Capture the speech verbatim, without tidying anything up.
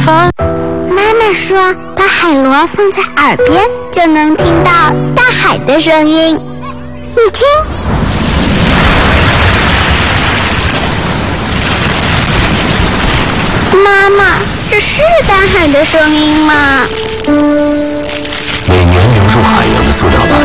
方。 妈妈说，把海螺放在耳边，就能听到大海的声音。你听，妈妈，这是大海的声音吗？ 每年流入海洋的塑料袋